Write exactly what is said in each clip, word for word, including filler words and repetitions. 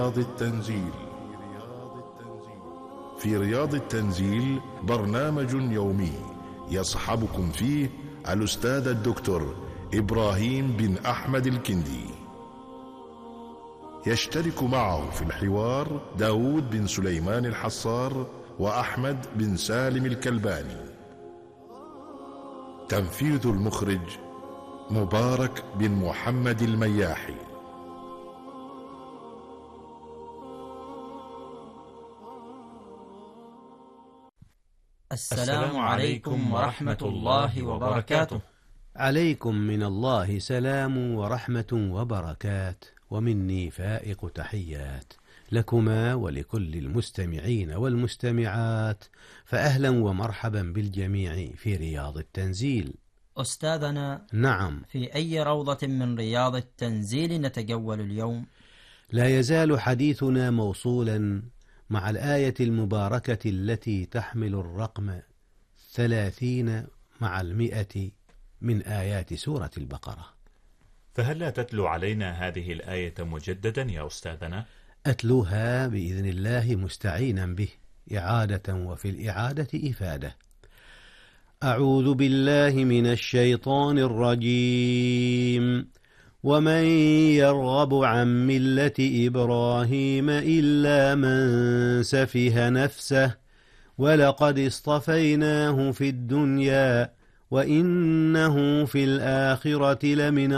رياض التنزيل. في رياض التنزيل برنامج يومي يصحبكم فيه الأستاذ الدكتور إبراهيم بن أحمد الكندي. يشترك معه في الحوار داود بن سليمان الحصار وأحمد بن سالم الكلباني. تنفيذ المخرج مبارك بن محمد المياحي. السلام عليكم ورحمة الله وبركاته. عليكم من الله سلام ورحمة وبركات، ومني فائق تحيات لكما ولكل المستمعين والمستمعات، فأهلا ومرحبا بالجميع في رياض التنزيل. أستاذنا، نعم، في أي روضة من رياض التنزيل نتجول اليوم؟ لا يزال حديثنا موصولا مع الآية المباركة التي تحمل الرقم ثلاثين مع المئة من آيات سورة البقرة. فهل لا تتلو علينا هذه الآية مجددا يا أستاذنا؟ أتلوها بإذن الله مستعينا به إعادة، وفي الإعادة إفادة. أعوذ بالله من الشيطان الرجيم. ومن يرغب عن ملة إبراهيم إلا من سفه نفسه ولقد اصطفيناه في الدنيا وإنه في الآخرة لمن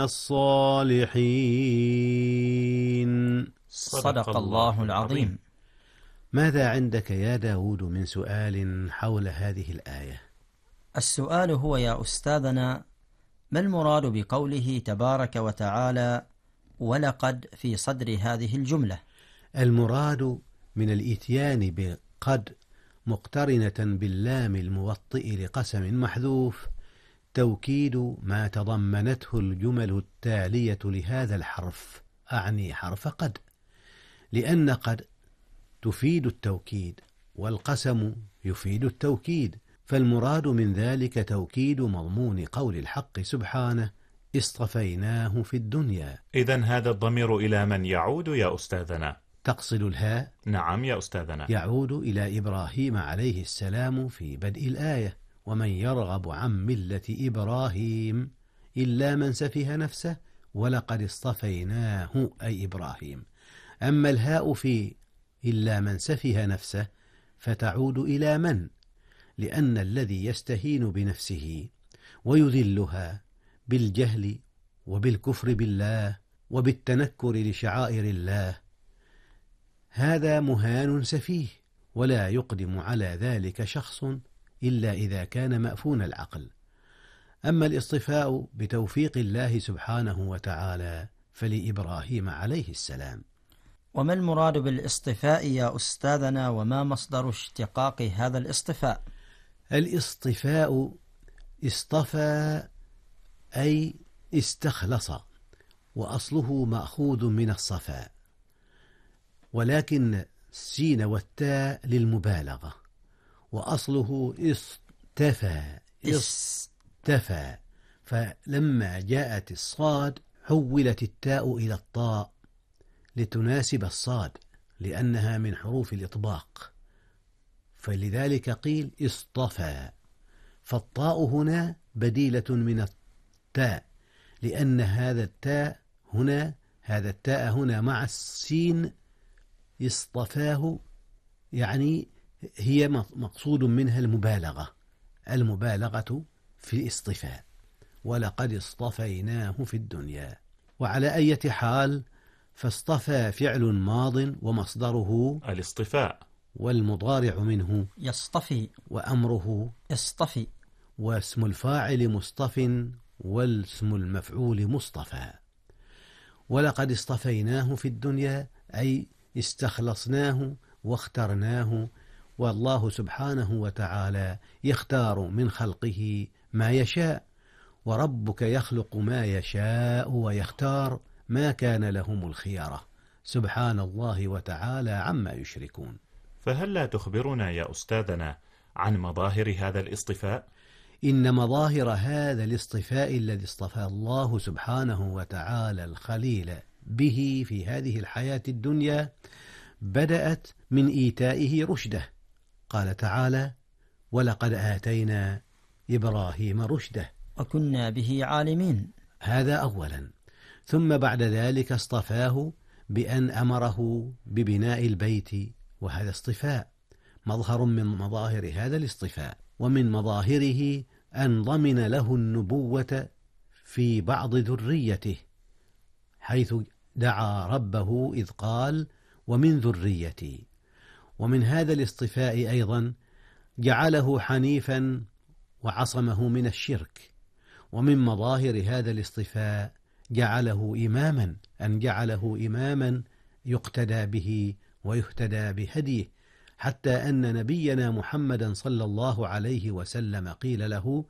الصالحين. صدق الله العظيم. ماذا عندك يا داود من سؤال حول هذه الآية؟ السؤال هو يا أستاذنا: ما المراد بقوله تبارك وتعالى ولقد في صدر هذه الجملة؟ المراد من الإتيان بقد مقترنة باللام الموطئ لقسم محذوف توكيد ما تضمنته الجمل التالية لهذا الحرف، أعني حرف قد، لأن قد تفيد التوكيد والقسم يفيد التوكيد، فالمراد من ذلك توكيد مضمون قول الحق سبحانه اصطفيناه في الدنيا. إذن هذا الضمير إلى من يعود يا أستاذنا؟ تقصد الهاء؟ نعم يا أستاذنا. يعود إلى إبراهيم عليه السلام في بدء الآية: ومن يرغب عن ملة إبراهيم إلا من سفه نفسه ولقد اصطفيناه أي إبراهيم. أما الهاء في إلا من سفه نفسه فتعود إلى من، لأن الذي يستهين بنفسه ويذلها بالجهل وبالكفر بالله وبالتنكر لشعائر الله هذا مهان سفيه، ولا يقدم على ذلك شخص إلا إذا كان مأفون العقل. أما الاصطفاء بتوفيق الله سبحانه وتعالى فلإبراهيم عليه السلام. وما المراد بالاصطفاء يا أستاذنا، وما مصدر اشتقاق هذا الاصطفاء؟ الاصطفاء اصطفى أي استخلص، وأصله مأخوذ من الصفاء، ولكن السين والتاء للمبالغة، وأصله اصطفى اصطفى، فلما جاءت الصاد حولت التاء إلى الطاء لتناسب الصاد لأنها من حروف الإطباق، فلذلك قيل اصطفى. فالطاء هنا بديلة من التاء، لأن هذا التاء هنا هذا التاء هنا مع السين اصطفاه، يعني هي مقصود منها المبالغة المبالغة في الاصطفاء. ولقد اصطفيناه في الدنيا. وعلى أي حال فاصطفى فعل ماض ومصدره الاصطفاء، والمضارع منه يصطفي وأمره اصطفي، واسم الفاعل مصطف والاسم المفعول مصطفى. ولقد اصطفيناه في الدنيا أي استخلصناه واخترناه، والله سبحانه وتعالى يختار من خلقه ما يشاء، وربك يخلق ما يشاء ويختار، ما كان لهم الخيرة، سبحان الله وتعالى عما يشركون. فهل لا تخبرنا يا أستاذنا عن مظاهر هذا الاصطفاء؟ إن مظاهر هذا الاصطفاء الذي اصطفى الله سبحانه وتعالى الخليل به في هذه الحياة الدنيا بدأت من إيتائه رشده. قال تعالى: ولقد آتينا إبراهيم رشده، وكنا به عالمين. هذا أولا. ثم بعد ذلك اصطفاه بأن أمره ببناء البيت، وهذا اصطفاء، مظهر من مظاهر هذا الاصطفاء. ومن مظاهره أن ضمن له النبوة في بعض ذريته، حيث دعا ربه إذ قال: ومن ذريتي. ومن هذا الاصطفاء أيضا جعله حنيفا وعصمه من الشرك. ومن مظاهر هذا الاصطفاء جعله إماما، أن جعله إماما يقتدى به ويهتدى بهديه، حتى أن نبينا محمدا صلى الله عليه وسلم قيل له: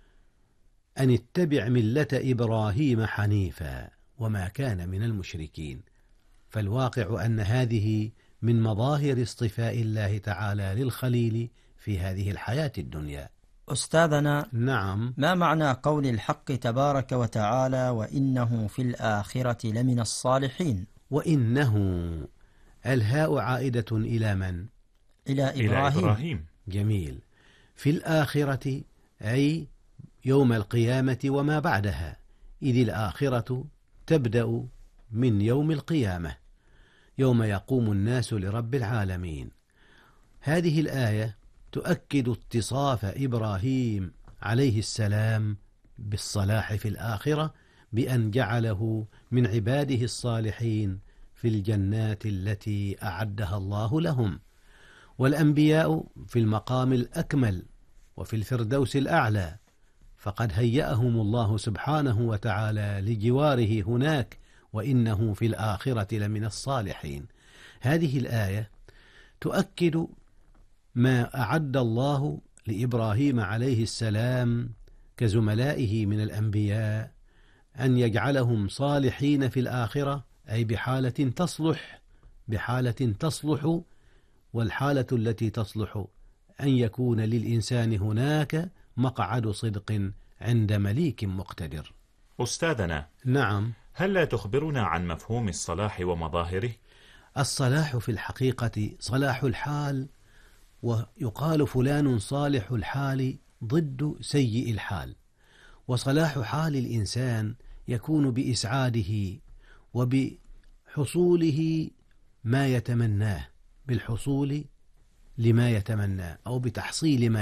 أن اتبع ملة إبراهيم حنيفا وما كان من المشركين. فالواقع أن هذه من مظاهر اصطفاء الله تعالى للخليل في هذه الحياة الدنيا. أستاذنا، نعم. ما معنى قول الحق تبارك وتعالى: وإنه في الآخرة لمن الصالحين؟ وإنه، الهاء عائدة إلى من؟ إلى إبراهيم. إلى إبراهيم. جميل. في الآخرة أي يوم القيامة وما بعدها، إذ الآخرة تبدأ من يوم القيامة، يوم يقوم الناس لرب العالمين. هذه الآية تؤكد اتصاف إبراهيم عليه السلام بالصلاح في الآخرة، بأن جعله من عباده الصالحين في الجنات التي أعدها الله لهم. والأنبياء في المقام الأكمل وفي الفردوس الأعلى، فقد هيأهم الله سبحانه وتعالى لجواره هناك، وإنه في الآخرة لمن الصالحين. هذه الآية تؤكد ما أعد الله لإبراهيم عليه السلام كزملائه من الأنبياء، أن يجعلهم صالحين في الآخرة، أي بحالة تصلح بحالة تصلح والحالة التي تصلح أن يكون للإنسان هناك مقعد صدق عند مليك مقتدر. أستاذنا، نعم. هل لا تخبرنا عن مفهوم الصلاح ومظاهره؟ الصلاح في الحقيقة صلاح الحال، ويقال فلان صالح الحال ضد سيء الحال. وصلاح حال الإنسان يكون بإسعاده وبحصوله ما يتمناه، بالحصول لما يتمناه أو بتحصيل ما